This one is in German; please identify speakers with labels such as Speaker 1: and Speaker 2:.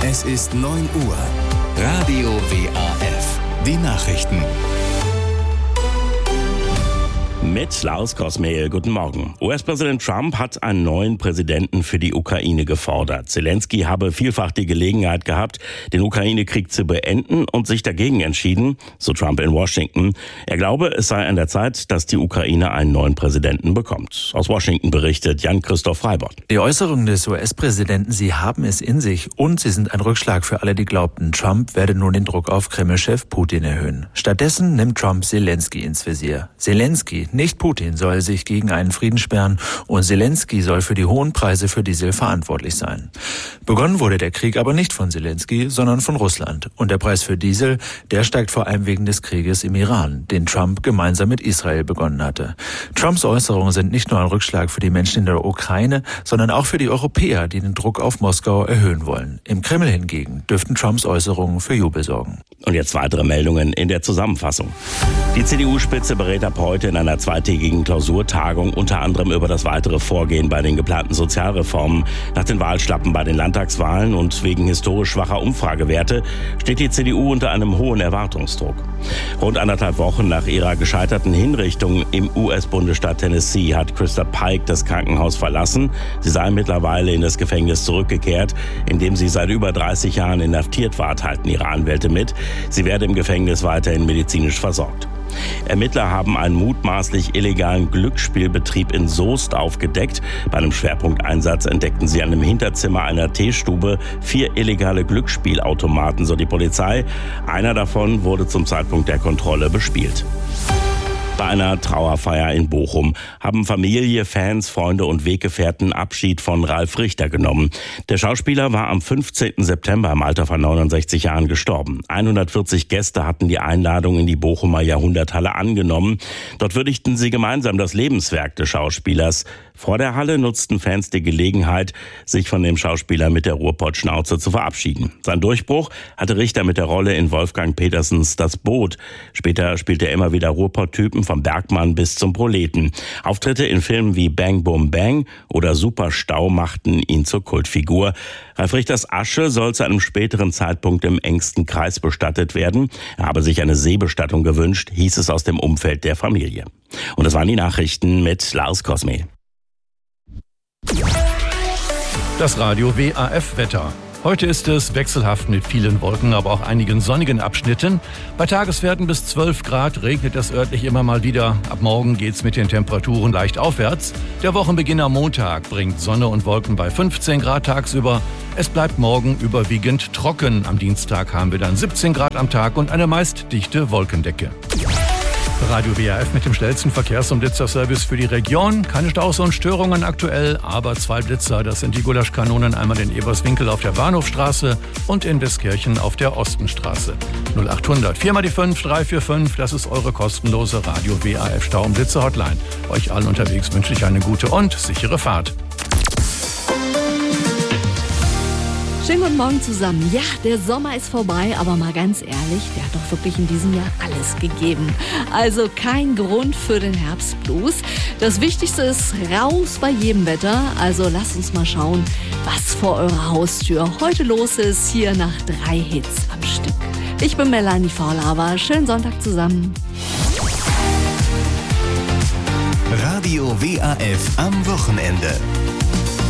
Speaker 1: Es ist 9 Uhr. Radio WAF. Die Nachrichten.
Speaker 2: Mit Lars Kosmehl, guten Morgen. US-Präsident Trump hat einen neuen Präsidenten für die Ukraine gefordert. Zelensky habe vielfach die Gelegenheit gehabt, den Ukraine-Krieg zu beenden und sich dagegen entschieden, so Trump in Washington. Er glaube, es sei an der Zeit, dass die Ukraine einen neuen Präsidenten bekommt. Aus Washington berichtet Jan-Christoph Freibott.
Speaker 3: Die Äußerungen des US-Präsidenten, sie haben es in sich und sie sind ein Rückschlag für alle, die glaubten, Trump werde nun den Druck auf Kreml-Chef Putin erhöhen. Stattdessen nimmt Trump Zelensky ins Visier. Zelensky, nicht Putin, soll sich gegen einen Frieden sperren und Zelensky soll für die hohen Preise für Diesel verantwortlich sein. Begonnen wurde der Krieg aber nicht von Zelensky, sondern von Russland. Und der Preis für Diesel, der steigt vor allem wegen des Krieges im Iran, den Trump gemeinsam mit Israel begonnen hatte. Trumps Äußerungen sind nicht nur ein Rückschlag für die Menschen in der Ukraine, sondern auch für die Europäer, die den Druck auf Moskau erhöhen wollen. Im Kreml hingegen dürften Trumps Äußerungen für Jubel sorgen.
Speaker 2: Und jetzt weitere Meldungen in der Zusammenfassung. Die CDU-Spitze berät ab heute in einer zweitägigen Klausurtagung unter anderem über das weitere Vorgehen bei den geplanten Sozialreformen. Nach den Wahlschlappen bei den Landtagswahlen und wegen historisch schwacher Umfragewerte steht die CDU unter einem hohen Erwartungsdruck. Rund 1,5 Wochen nach ihrer gescheiterten Hinrichtung im US-Bundesstaat Tennessee hat Krista Pike das Krankenhaus verlassen. Sie sei mittlerweile in das Gefängnis zurückgekehrt, in dem sie seit über 30 Jahren inhaftiert war, teilten ihre Anwälte mit. Sie werde im Gefängnis weiterhin medizinisch versorgt. Ermittler haben einen mutmaßlich illegalen Glücksspielbetrieb in Soest aufgedeckt. Bei einem Schwerpunkteinsatz entdeckten sie an einem Hinterzimmer einer Teestube 4 illegale Glücksspielautomaten, so die Polizei. Einer davon wurde zum Zeitpunkt der Kontrolle bespielt. Bei einer Trauerfeier in Bochum haben Familie, Fans, Freunde und Weggefährten Abschied von Ralf Richter genommen. Der Schauspieler war am 15. September im Alter von 69 Jahren gestorben. 140 Gäste hatten die Einladung in die Bochumer Jahrhunderthalle angenommen. Dort würdigten sie gemeinsam das Lebenswerk des Schauspielers. Vor der Halle nutzten Fans die Gelegenheit, sich von dem Schauspieler mit der Ruhrpott-Schnauze zu verabschieden. Sein Durchbruch hatte Richter mit der Rolle in Wolfgang Petersens Das Boot. Später spielte er immer wieder Ruhrpott-Typen vom Bergmann bis zum Proleten. Auftritte in Filmen wie Bang Boom Bang oder Superstau machten ihn zur Kultfigur. Ralf Richters Asche soll zu einem späteren Zeitpunkt im engsten Kreis bestattet werden. Er habe sich eine Seebestattung gewünscht, hieß es aus dem Umfeld der Familie. Und das waren die Nachrichten mit Lars Kosmehl.
Speaker 4: Das Radio WAF-Wetter. Heute ist es wechselhaft mit vielen Wolken, aber auch einigen sonnigen Abschnitten. Bei Tageswerten bis 12 Grad regnet es örtlich immer mal wieder. Ab morgen geht's mit den Temperaturen leicht aufwärts. Der Wochenbeginn am Montag bringt Sonne und Wolken bei 15 Grad tagsüber. Es bleibt morgen überwiegend trocken. Am Dienstag haben wir dann 17 Grad am Tag und eine meist dichte Wolkendecke. Radio WAF mit dem schnellsten Verkehrs- und Blitzerservice für die Region. Keine Staus und Störungen aktuell, aber 2 Blitzer. Das sind die Gulaschkanonen, einmal in Eberswinkel auf der Bahnhofstraße und in Westkirchen auf der Ostenstraße. 0800 4 mal die 5 345, das ist eure kostenlose Radio WAF Stau- und Blitzer-Hotline. Euch allen unterwegs wünsche ich eine gute und sichere Fahrt.
Speaker 5: Schönen guten Morgen zusammen. Ja, der Sommer ist vorbei, aber mal ganz ehrlich, der hat doch wirklich in diesem Jahr alles gegeben. Also kein Grund für den Herbstblues. Das Wichtigste ist raus bei jedem Wetter. Also lasst uns mal schauen, was vor eurer Haustür heute los ist, hier nach 3 Hits am Stück. Ich bin Melanie Faulhaber. Schönen Sonntag zusammen.
Speaker 1: Radio WAF am Wochenende.